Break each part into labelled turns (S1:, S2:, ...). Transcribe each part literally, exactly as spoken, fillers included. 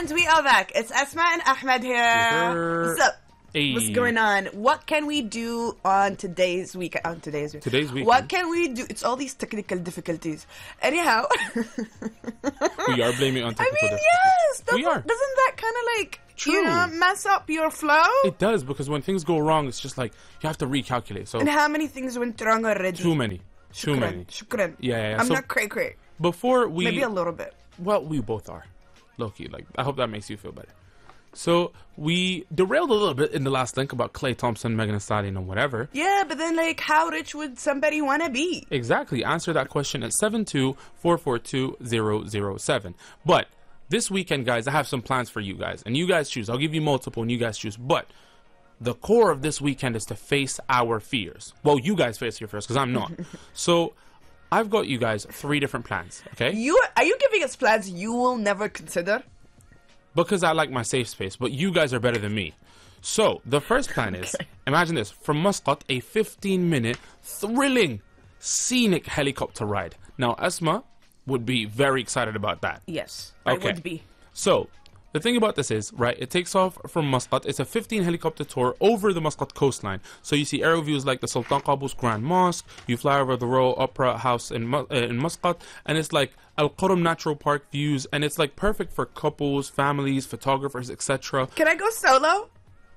S1: And we are back. It's Asma and Ahmed here. What's up?
S2: Hey.
S1: What's going on? What can we do on today's week? On today's week.
S2: Today's week.
S1: What can we do? It's all these technical difficulties. Anyhow.
S2: We are blaming on technical
S1: I mean,
S2: difficulties.
S1: yes.
S2: We are.
S1: Doesn't that kind of like,
S2: True.
S1: you know, mess up your flow?
S2: It does, because when things go wrong, it's just like you have to recalculate. So
S1: And how many things went wrong already?
S2: too many. Too
S1: Shukran.
S2: many.
S1: Shukran.
S2: Yeah, yeah, yeah.
S1: I'm
S2: So
S1: not cray cray.
S2: Before we...
S1: Maybe a little bit.
S2: Well, we both are. Low-key. Like, I hope that makes you feel better. So, we derailed a little bit in the last link about Klay Thompson, Megan Thee Stallion, and whatever.
S1: Yeah, but then, like, how rich would somebody want to be?
S2: Exactly. Answer that question at seven two four four two zero zero seven. But this weekend, guys, I have some plans for you guys. And you guys choose. I'll give you multiple and you guys choose. But the core of this weekend is to face our fears. Well, you guys face your fears, because I'm not. So, I've got you guys three different plans, okay?
S1: You Are you giving us plans you will never consider?
S2: Because I like my safe space, but you guys are better than me. So, the first plan is,
S1: Okay.
S2: imagine this, from Muscat, a fifteen minute, thrilling, scenic helicopter ride. Now, Asma would be very excited about that.
S1: Yes,
S2: Okay.
S1: I would be.
S2: So, the thing about this is, right, it takes off from Muscat. It's a fifteen helicopter tour over the Muscat coastline. So you see aerial views like the Sultan Qaboos Grand Mosque. You fly over the Royal Opera House in, Mu- uh, in Muscat. And it's like Al Qurum Natural Park views. And it's like perfect for couples, families, photographers, et cetera.
S1: Can I go solo?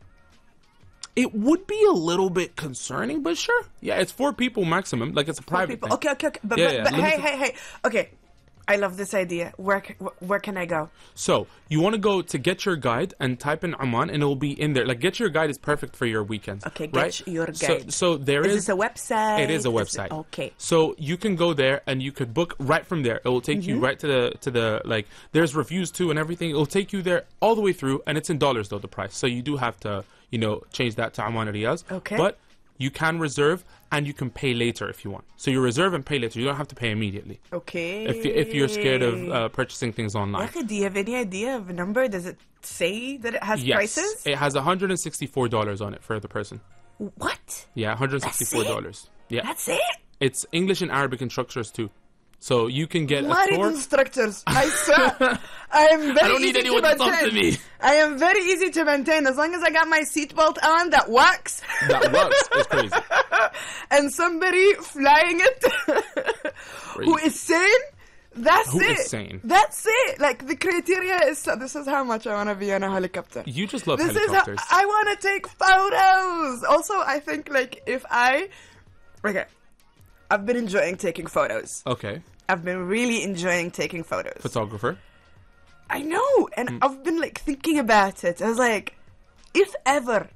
S2: It would be a little bit concerning, but sure. Yeah, it's four people maximum. Like, it's a private
S1: People.
S2: thing.
S1: Okay, okay, okay. But,
S2: Yeah,
S1: but,
S2: yeah,
S1: but hey,
S2: limited-
S1: hey, hey. Okay, I love this idea. Where c- wh- where can I go?
S2: So, you want to go to Get Your Guide and type in Oman, and it will be in there. Like, Get Your Guide is perfect for your weekends.
S1: Okay, Get
S2: right?
S1: Your
S2: So,
S1: Guide.
S2: so there
S1: Is
S2: is...
S1: this a website?
S2: It is a
S1: Is
S2: website.
S1: it- okay.
S2: So you can go there and you could book right from there. It will take
S1: Mm-hmm.
S2: you right to the to the like. There's reviews too and everything. It will take you there all the way through, and it's in dollars though the price. So you do have to you know change that to Oman riyals.
S1: Okay.
S2: But you can reserve and you can pay later if you want. So you reserve and pay later. You don't have to pay immediately.
S1: Okay.
S2: If you, if you're scared of uh, purchasing things online.
S1: Okay, do you have any idea of a number? Does it say that it has
S2: Yes.
S1: prices?
S2: It has one hundred sixty-four dollars on it for the person.
S1: What?
S2: Yeah, one hundred sixty-four dollars. Yeah.
S1: That's it?
S2: It's English and Arabic instructors too. So you can get a
S1: Married
S2: tour.
S1: instructors. I swear. I am very
S2: I don't need
S1: easy
S2: anyone
S1: to
S2: to talk to
S1: maintain.
S2: me.
S1: I am very easy to maintain as long as I got my seatbelt on that works.
S2: That works. It's crazy.
S1: And somebody flying it who
S2: Crazy.
S1: is sane. That's
S2: Who
S1: it.
S2: is sane?
S1: That's it. Like the criteria is so, this is how much I want to be on a helicopter.
S2: You just love
S1: This
S2: helicopters.
S1: is how I want to take photos. Also, I think like if I okay, I've been enjoying taking photos.
S2: Okay.
S1: I've been really enjoying taking photos.
S2: Photographer.
S1: I know, and
S2: Hmm.
S1: I've been like thinking about it. I was like, if ever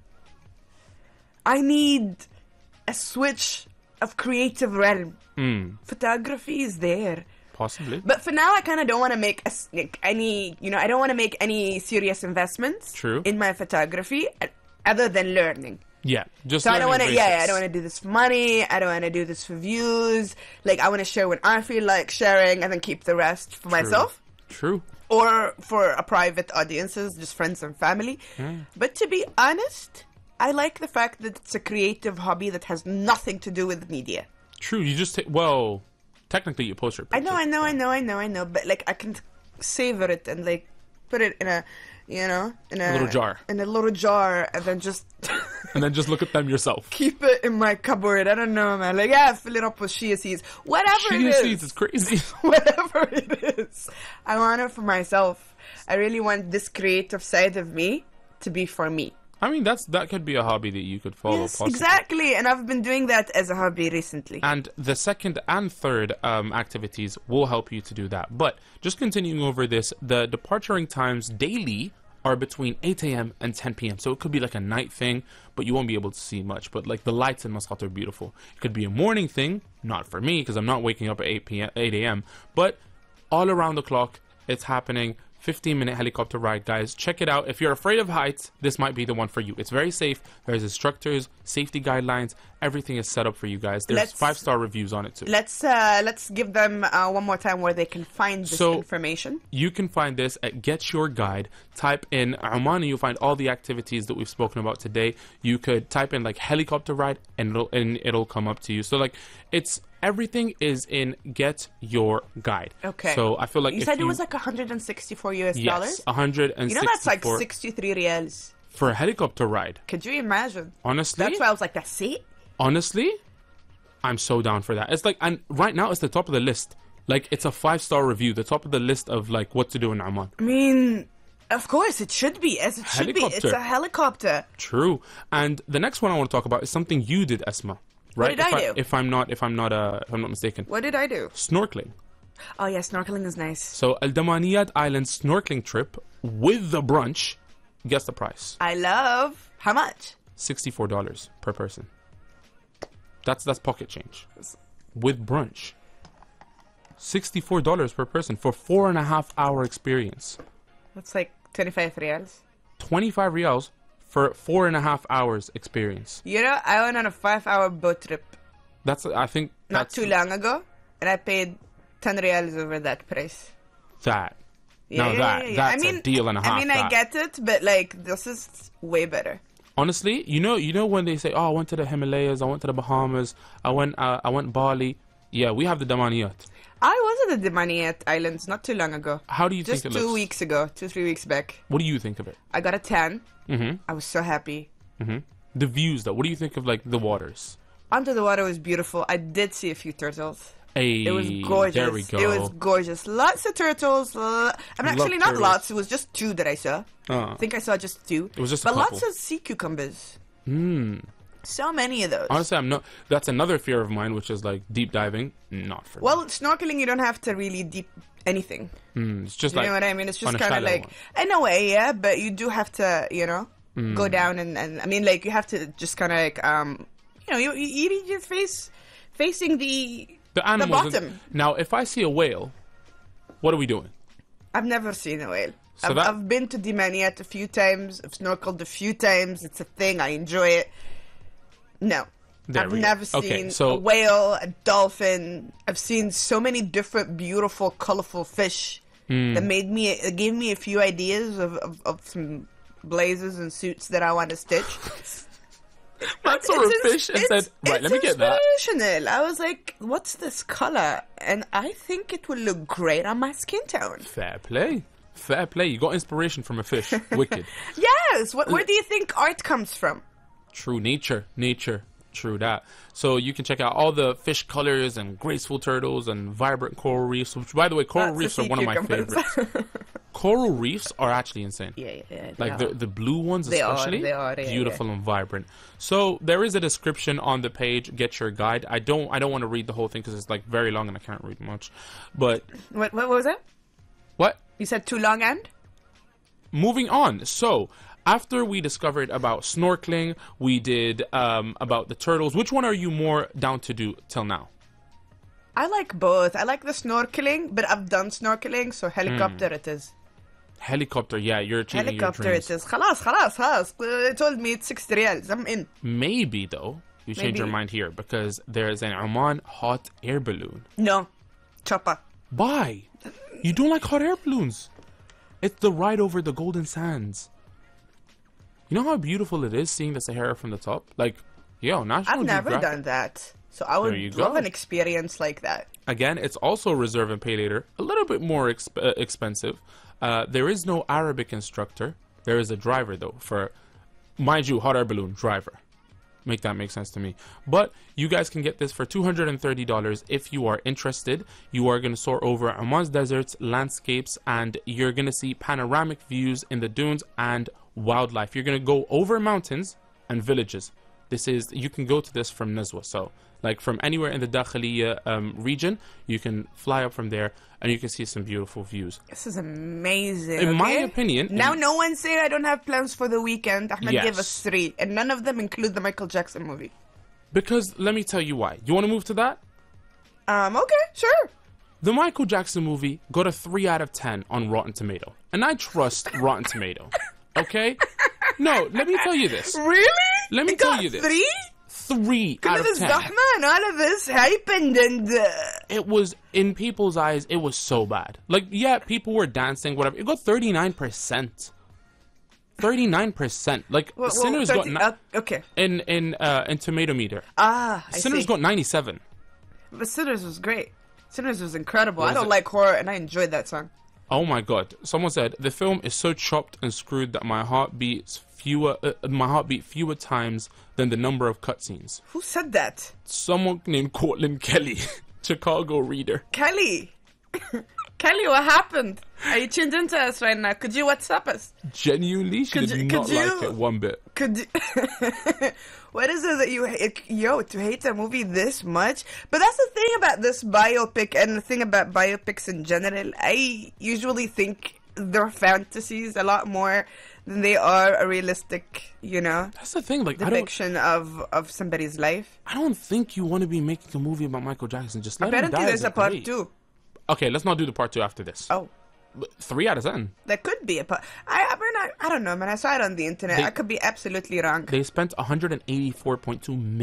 S1: I need a switch of creative realm,
S2: Mm,
S1: photography is there.
S2: possibly.
S1: But for now, I kind of don't want to make a, s- like, any, you know, I don't want to make any serious investments
S2: True.
S1: in my photography uh, other than learning.
S2: Yeah. Just
S1: So I don't want
S2: learning
S1: to, yeah, yeah, I
S2: basics.
S1: don't want to do this for money. I don't want to do this for views. Like, I want to share when I feel like sharing and then keep the rest for myself.
S2: True.
S1: Or for a private audiences, just friends and family. But to be honest, I like the fact that it's a creative hobby that has nothing to do with media.
S2: True. You just take. Well, technically, you post your
S1: I
S2: picture.
S1: know, I know, I know, I know, I know, but like I can savor it and like put it in a, you know, in a,
S2: little jar.
S1: in a little jar, and then just
S2: And then just look at them yourself.
S1: keep it in my cupboard. I don't know, man. Like, yeah, fill it up with chia seeds, whatever
S2: Chia
S1: it is.
S2: seeds is crazy.
S1: Whatever it is, I want it for myself. I really want this creative side of me to be for me.
S2: I mean, that's that could be a hobby that you could follow.
S1: Yes,
S2: possibly.
S1: exactly. And I've been doing that as a hobby recently.
S2: And the second and third um, activities will help you to do that. But just continuing over this, the departuring times daily are between eight a.m. and ten p.m. So it could be like a night thing, but you won't be able to see much. But like the lights in Muscat are beautiful. It could be a morning thing, not for me because I'm not waking up at eight p.m. eight a.m. But all around the clock, it's happening. fifteen minute helicopter ride, guys. Check it out. If you're afraid of heights, this might be the one for you. It's very safe. There's instructors, safety guidelines. Everything is set up for you guys. There's
S1: Let's-
S2: five star reviews on it too.
S1: Let's uh, let's give them uh, one more time where they can find this
S2: So-
S1: information.
S2: You can find this at Get Your Guide. Type in Oman and you'll find all the activities that we've spoken about today. You could type in like helicopter ride and it'll, and it'll come up to you. So like it's everything is in Get Your Guide.
S1: Okay.
S2: So I feel like
S1: You
S2: if
S1: said
S2: you,
S1: it was like one hundred sixty-four U S
S2: yes,
S1: dollars?
S2: one hundred sixty-four.
S1: You know that's like sixty-three reals.
S2: For a helicopter ride.
S1: Could you imagine?
S2: Honestly,
S1: That's why I was like, that's it?
S2: honestly, I'm so down for that. It's like, and right now it's the top of the list. Like, it's a five-star review, the top of the list of like what to do in Oman.
S1: I mean, of course, it should be, as it should be.
S2: Helicopter.
S1: It's a helicopter.
S2: True. And the next one I want to talk about is something you did, Esma. Right?
S1: did
S2: if
S1: I do?
S2: If I'm not, if I'm not, uh, if I'm not mistaken,
S1: What did I do?
S2: snorkeling.
S1: Oh, yeah, snorkeling is nice.
S2: So Al Damaniyat Island snorkeling trip with the brunch. Guess the price.
S1: I love... How much?
S2: Sixty-four dollars per person. That's that's pocket change. With brunch. Sixty-four dollars per person for four and a half hour experience.
S1: That's like twenty-five reals.
S2: Twenty-five reals for four and a half hours experience.
S1: You know, I went on a five-hour boat trip
S2: That's I think
S1: not
S2: that's
S1: too long ago, and I paid ten reals over that price.
S2: that.
S1: Yeah,
S2: now
S1: yeah,
S2: that
S1: yeah, yeah.
S2: that's
S1: I mean,
S2: a deal and a half.
S1: I mean, I
S2: that.
S1: get it, but like, this is way better.
S2: Honestly, you know, you know when they say, "Oh, I went to the Himalayas, I went to the Bahamas, I went, uh, I went Bali." Yeah, we have the Damaniyat.
S1: I was at the Damaniyat Islands not too long ago.
S2: How do you
S1: Just
S2: think it
S1: two
S2: looks?
S1: weeks ago, two, three weeks back.
S2: What do you think of it?
S1: I got a tan.
S2: Mm-hmm.
S1: I was so happy.
S2: Mm-hmm. The views, though. What do you think of like the waters?
S1: Under the water was beautiful. I did see a few turtles.
S2: Hey,
S1: It was gorgeous.
S2: There we go.
S1: It was gorgeous. Lots of turtles. Uh, I'm
S2: Love
S1: actually not
S2: turtles.
S1: lots. It was just two that I saw.
S2: Uh,
S1: I think I saw just two.
S2: It was just a
S1: but
S2: couple.
S1: lots of sea cucumbers.
S2: mm.
S1: So many of those.
S2: Honestly, I'm not. That's another fear of mine, which is like deep diving. Not for
S1: Well, snorkeling, you don't have to really deep anything.
S2: me. Mm, it's just
S1: You
S2: like
S1: know what I mean? It's
S2: on
S1: just
S2: a
S1: kind of
S2: shallow
S1: like,
S2: one.
S1: in a way, yeah, but you do have to, you know,
S2: Mm.
S1: go down and, and, I mean, like, you have to just kind of like, um, you know, you, you, you need your face facing the,
S2: the animals.
S1: bottom.
S2: Now, if I see a whale, what are we doing?
S1: I've never seen a whale.
S2: So
S1: I've,
S2: that-
S1: I've been to Dimaniat a few times. I've snorkeled a few times. It's a thing. I enjoy it. No.
S2: There
S1: I've
S2: we go.
S1: never seen
S2: Okay, so-
S1: a whale, a dolphin. I've seen so many different, beautiful, colorful fish
S2: Hmm.
S1: that made me, it gave me a few ideas of, of, of some blazers and suits that I want to stitch.
S2: I saw a
S1: It's
S2: fish
S1: ins-
S2: and said,
S1: it's-
S2: "Right,
S1: it's
S2: let me get that."
S1: inspirational. I was like, what's this color? And I think it will look great on my skin tone.
S2: Fair play. Fair play. You got inspiration from a fish. Wicked.
S1: Yes. What, where do you think art comes from?
S2: True nature. Nature. True that. So you can check out all the fish colors and graceful turtles and vibrant coral reefs, which, by the way, coral
S1: Lots of
S2: reefs are
S1: sea
S2: one of my
S1: cucumbers.
S2: favorites. Coral reefs are actually insane.
S1: Yeah, yeah, yeah.
S2: Like
S1: they
S2: the
S1: are.
S2: the blue ones
S1: They are,
S2: especially,
S1: they are, yeah,
S2: beautiful and vibrant. So there is a description on the page. Get your guide. I don't I don't want to read the whole thing because it's like very long and I can't read much. But
S1: What, what was that?
S2: what?
S1: You said too long and?
S2: Moving on. So after we discovered about snorkeling, we did um, about the turtles. Which one are you more down to do till now?
S1: I like both. I like the snorkeling, but I've done snorkeling, so helicopter
S2: Hmm.
S1: it is.
S2: Helicopter. Yeah, you're achieving
S1: Helicopter
S2: your
S1: it
S2: dreams.
S1: is. خلاص خلاص خلاص. They told me it's sixty reals. I'm in.
S2: Maybe though you change your
S1: Maybe.
S2: mind here because there is an Oman hot air balloon.
S1: No. Chopper.
S2: Why? You don't like hot air balloons? It's the ride over the Golden Sands. You know how beautiful it is seeing the Sahara from the top? Like, yo, National
S1: I've never
S2: Geographic-
S1: done that. So I
S2: There you
S1: would love
S2: go.
S1: an experience like that.
S2: Again, it's also reserve and pay later. A little bit more exp- uh, expensive. Uh, there is no Arabic instructor. There is a driver, though, for, mind you, hot air balloon driver. Make that make sense to me. But you guys can get this for two hundred thirty dollars if you are interested. You are going to soar over Oman's deserts, landscapes, and you're going to see panoramic views in the dunes and wildlife. You're going to go over mountains and villages. This is, you can go to this from Nazwa. So, like from anywhere in the Dakhiliya um, region, you can fly up from there and you can see some beautiful views.
S1: This is amazing.
S2: In my
S1: okay?
S2: opinion-
S1: Now
S2: in-
S1: no one say I don't have plans for the weekend. Ahmed
S2: Yes.
S1: gave us three, and none of them include the Michael Jackson movie.
S2: Because let me tell you why. You want to move to that?
S1: Um, okay, sure.
S2: The Michael Jackson movie got a three out of ten on Rotten Tomato. And I trust Rotten Tomato. Okay? No, let me tell you this.
S1: Really?
S2: Let me
S1: It
S2: tell
S1: got
S2: you this.
S1: Three?
S2: Three
S1: Look
S2: out
S1: at
S2: of
S1: this
S2: ten.
S1: Zahma and all of this hype and, and uh,
S2: It was, in people's eyes, it was so bad. Like, yeah, people were dancing, whatever. It got thirty-nine percent. thirty-nine percent. Like,
S1: well,
S2: Sinners
S1: well,
S2: got...
S1: thirty
S2: Ni-
S1: uh, okay.
S2: in, in, uh, in Tomato Meter.
S1: Ah, I
S2: Sinners
S1: see.
S2: got ninety-seven.
S1: But Sinners was great. Sinners was incredible.
S2: Was
S1: I don't
S2: it?
S1: like horror, and I enjoyed that song.
S2: Oh my god! Someone said the film is so chopped and screwed that my heart beats fewer. Uh, my heart beat fewer times than the number of cutscenes.
S1: Who said that?
S2: Someone named Cortland Kelly, Chicago reader.
S1: Kelly. Kelly, what happened? Are you tuned into us right now? Could you WhatsApp us?
S2: Genuinely, she
S1: Could
S2: did
S1: you-
S2: not
S1: could
S2: like
S1: you-
S2: it one bit.
S1: Could you... What is it that you hate? Yo, to hate a movie this much? But that's the thing about this biopic and the thing about biopics in general. I usually think they're fantasies a lot more than they are a realistic, you know,
S2: That's the thing. Like, I don't,
S1: depiction of, of somebody's life.
S2: I don't think you want to be making a movie about Michael Jackson. Just let him
S1: Apparently
S2: die.
S1: there's
S2: as
S1: a part
S2: great.
S1: two.
S2: Okay, let's not do the part two after this.
S1: Oh.
S2: But three out of ten.
S1: There could be a part. I, I mean, I, I don't know, man. I saw it on the internet.
S2: They-
S1: I could be absolutely wrong.
S2: They spent one hundred eighty-four point two million